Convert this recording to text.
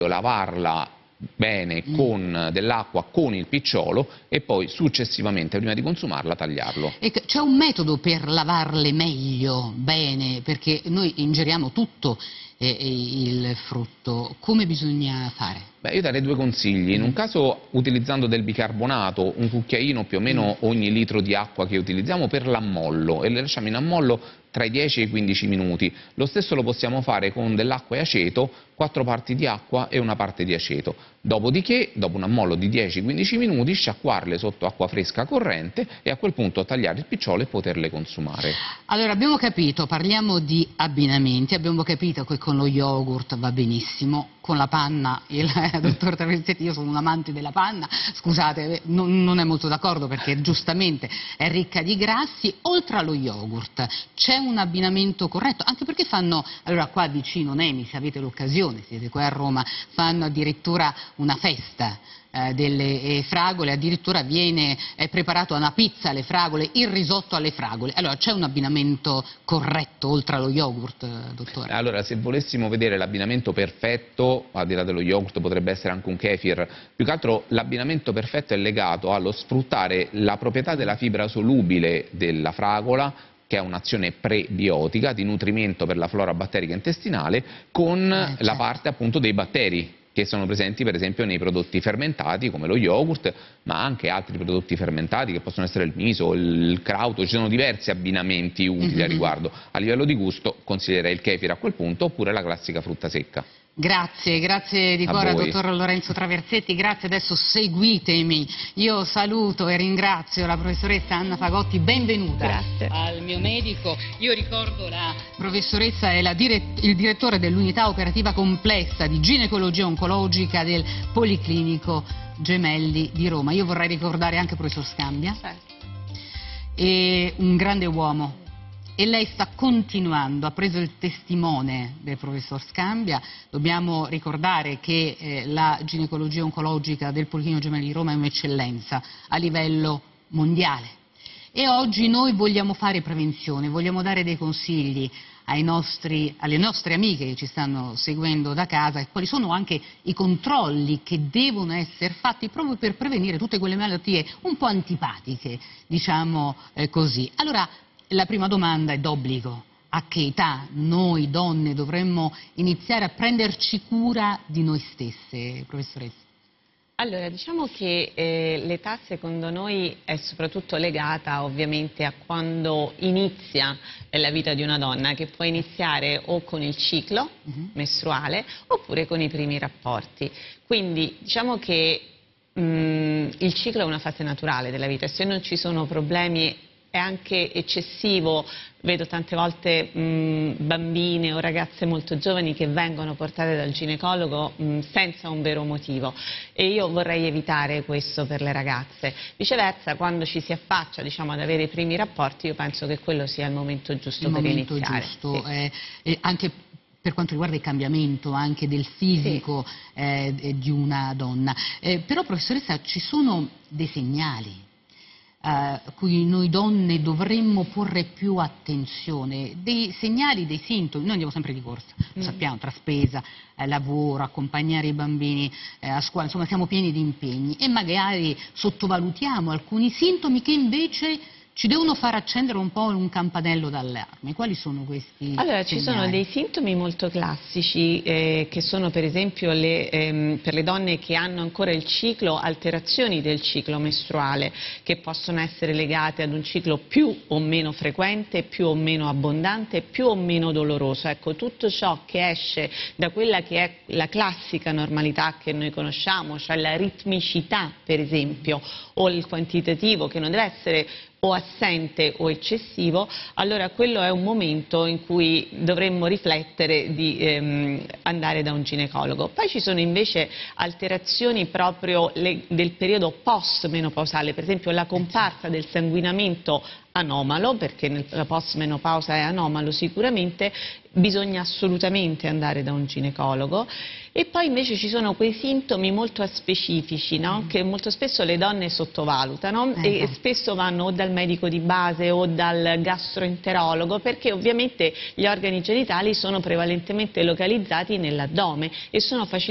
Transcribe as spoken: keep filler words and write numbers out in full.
lavarla bene Mm. con dell'acqua con il picciolo e poi successivamente, prima di consumarla, tagliarlo. C'è un metodo per lavarle meglio, bene, perché noi ingeriamo tutto eh, il frutto. Come bisogna fare? Beh, io darei due consigli. In Mm. un caso utilizzando del bicarbonato, un cucchiaino più o meno Mm. ogni litro di acqua che utilizziamo per l'ammollo, e le lasciamo in ammollo tra i dieci e i quindici minuti. Lo stesso lo possiamo fare con dell'acqua e aceto, quattro parti di acqua e una parte di aceto. Dopodiché, dopo un ammollo di dieci quindici minuti, sciacquarle sotto acqua fresca corrente e a quel punto tagliare il picciolo e poterle consumare. Allora, abbiamo capito, parliamo di abbinamenti, abbiamo capito che con lo yogurt va benissimo, con la panna, il dottor Traversetti, io sono un amante della panna, scusate, non, non è molto d'accordo perché giustamente è ricca di grassi. Oltre allo yogurt c'è un abbinamento corretto, anche perché fanno, allora qua vicino Nemi, se avete l'occasione, siete qua a Roma, fanno addirittura una festa eh, delle eh, fragole, addirittura viene eh, preparato una pizza alle fragole, il risotto alle fragole. Allora c'è un abbinamento corretto oltre allo yogurt, eh, dottore? Allora, se volessimo vedere l'abbinamento perfetto, al di là dello yogurt potrebbe essere anche un kefir, più che altro l'abbinamento perfetto è legato allo sfruttare la proprietà della fibra solubile della fragola, che ha un'azione prebiotica di nutrimento per la flora batterica intestinale, con Eh, certo. la parte appunto dei batteri che sono presenti per esempio nei prodotti fermentati come lo yogurt, ma anche altri prodotti fermentati che possono essere il miso, il krauto. Ci sono diversi abbinamenti utili Mm-hmm. a riguardo. A livello di gusto consiglierei il kefir a quel punto, oppure la classica frutta secca. Grazie, grazie di cuore, dottor Lorenzo Traversetti, grazie, adesso seguitemi. Io saluto e ringrazio la professoressa Anna Fagotti, benvenuta. Grazie. Al mio medico. Io ricordo la professoressa è la dirett- il direttore dell'unità operativa complessa di ginecologia oncologica del Policlinico Gemelli di Roma. Io vorrei ricordare anche il professor Scambia, Certo. è un grande uomo. E lei sta continuando, ha preso il testimone del professor Scambia. Dobbiamo ricordare che eh, la ginecologia oncologica del Policlinico Gemelli di Roma è un'eccellenza a livello mondiale. E oggi noi vogliamo fare prevenzione, vogliamo dare dei consigli ai nostri, alle nostre amiche che ci stanno seguendo da casa, e quali sono anche i controlli che devono essere fatti proprio per prevenire tutte quelle malattie un po' antipatiche, diciamo eh, così. Allora, la prima domanda è d'obbligo: a che età noi donne dovremmo iniziare a prenderci cura di noi stesse, professoressa? Allora, diciamo che eh, l'età secondo noi è soprattutto legata ovviamente a quando inizia la vita di una donna, che può iniziare o con il ciclo uh-huh. mestruale oppure con i primi rapporti. Quindi diciamo che mh, il ciclo è una fase naturale della vita, e se non ci sono problemi è anche eccessivo. Vedo tante volte mh, bambine o ragazze molto giovani che vengono portate dal ginecologo mh, senza un vero motivo, e io vorrei evitare questo per le ragazze. Viceversa, quando ci si affaccia, diciamo, ad avere i primi rapporti, io penso che quello sia il momento giusto il per momento iniziare. Giusto, sì. eh, eh, anche per quanto riguarda il cambiamento anche del fisico sì. eh, di una donna. Eh, però, professoressa, ci sono dei segnali a uh, cui noi donne dovremmo porre più attenzione, dei segnali, dei sintomi. Noi andiamo sempre di corsa, lo sappiamo, tra spesa, eh, lavoro, accompagnare i bambini eh, a scuola, insomma siamo pieni di impegni, e magari sottovalutiamo alcuni sintomi che invece ci devono far accendere un po' un campanello d'allarme. Quali sono questi Allora, segnali? ci sono dei sintomi molto classici eh, che sono per esempio le, ehm, per le donne che hanno ancora il ciclo, alterazioni del ciclo mestruale, che possono essere legate ad un ciclo più o meno frequente, più o meno abbondante, più o meno doloroso. Ecco, tutto ciò che esce da quella che è la classica normalità che noi conosciamo, cioè la ritmicità per esempio, o il quantitativo, che non deve essere o assente o eccessivo, allora quello è un momento in cui dovremmo riflettere di ehm, andare da un ginecologo. Poi ci sono invece alterazioni proprio le, del periodo post-menopausale, per esempio la comparsa del sanguinamento anomalo, perché la post-menopausa è anomalo sicuramente, bisogna assolutamente andare da un ginecologo. E poi invece ci sono quei sintomi molto aspecifici, no? Che molto spesso le donne sottovalutano eh, e spesso vanno o dal medico di base o dal gastroenterologo, perché ovviamente gli organi genitali sono prevalentemente localizzati nell'addome e sono facilmente